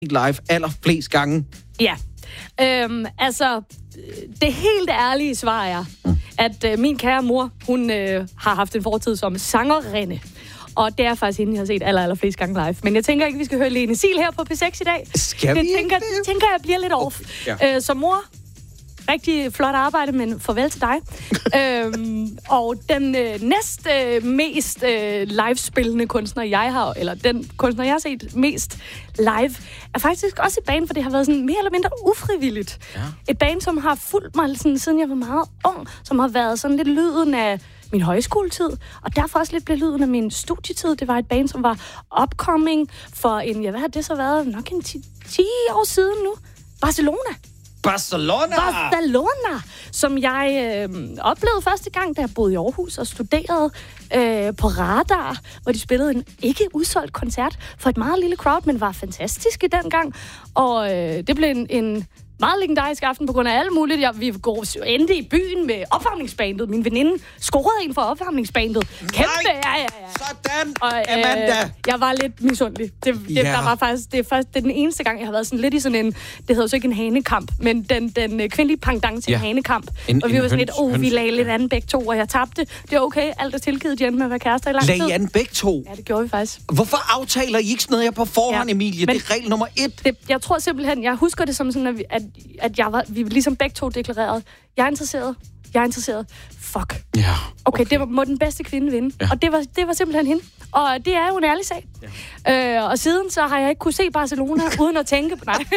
live allerflest gange? Ja. Altså, det helt ærlige svar er, at min kære mor, hun har haft en fortid som sangerinde. Og det er faktisk hende, jeg har set allerflest gange live. Men jeg tænker ikke, vi skal høre Lene Sil her på P6 i dag. Skal vi tænker jeg bliver lidt off. Okay. Ja. Så mor, rigtig flot arbejde, men farvel til dig. Og den mest live-spillende kunstner, jeg har, eller den kunstner, jeg har set mest live, er faktisk også et band, for det har været sådan mere eller mindre ufrivilligt. Ja. Et band, som har fulgt mig sådan, siden jeg var meget ung, som har været sådan lidt lyden af min højskoletid, og derfor også lidt blev lyden af min studietid. Det var et band, som var upcoming for en, hvad har det så været? Nok en 10 år siden nu. Barcelona, som jeg oplevede første gang, da jeg boede i Aarhus og studerede på Radar, hvor de spillede en ikke udsolgt koncert for et meget lille crowd, men var fantastisk i den gang. Og det blev en meget legendarisk aften på grund af alt muligt. Vi endte i byen med opvarmningsbandet. Min veninde scorede en for opvarmningsbandet. Kæmpe, ja. Sådan, og, Amanda. Jeg var lidt misundelig. Det er den eneste gang, jeg har været sådan lidt i sådan en, det hedder jo så ikke en hanekamp, men den kvindelige pendant til en hanekamp. Og vi var sådan lidt, vi lagde lidt an begge to, og jeg tabte. Det er okay, alt er tilgivet Jen med at være kærester i lang tid. Lagde an begge to? Ja, det gjorde vi faktisk. Hvorfor aftaler I ikke sådan noget her på forhånd, Emilie? Det er regel nummer 1. Jeg tror simpelthen, jeg husker det som sådan, at vi ligesom begge to deklarerede, jeg er interesseret. Fuck. Ja, okay, det må den bedste kvinde vinde. Ja. Og det var simpelthen hende. Og det er jo en ærlig sag. Ja. Og siden så har jeg ikke kunne se Barcelona uden at tænke på nej.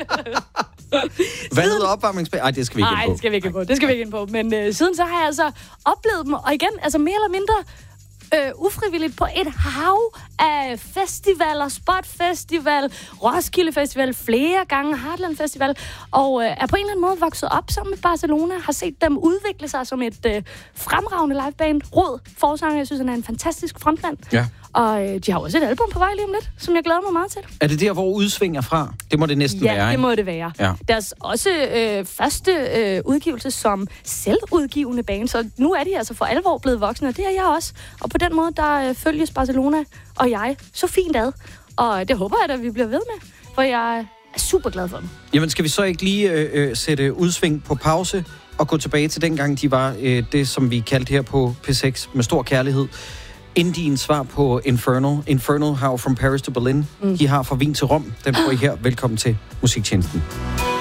Hvad hedder opvarmningsbanen? Ej, det skal vi ikke ind på. Nej, det skal vi ikke ind på. Men siden så har jeg altså oplevet dem, og igen, altså mere eller mindre ufrivilligt på et hav af festivaler, Spot Festival, Roskilde Festival, flere gange Heartland Festival, og er på en eller anden måde vokset op sammen med Barcelona, har set dem udvikle sig som et fremragende liveband. Rod, forsanger, jeg synes, han er en fantastisk frontmand. Ja. Og de har også et album på vej lige om lidt, som jeg glæder mig meget til. Er det der, hvor udsvinger fra? Det må det næsten være, Ja, det ikke? må det være. Ja. Deres også første udgivelse som selvudgivende band, så nu er de altså for alvor blevet voksne, og det er jeg også. Og på den måde, der følges Barcelona og jeg så fint ad. Og det håber jeg, at vi bliver ved med, for jeg er super glad for dem. Jamen, skal vi så ikke lige sætte udsving på pause og gå tilbage til dengang, de var det, som vi kaldte her på P6 med stor kærlighed. Indiens svar på Infernal, How From Paris to Berlin. De har fra Wien til Rom. Den får I her. Velkommen til Musiktjenesten.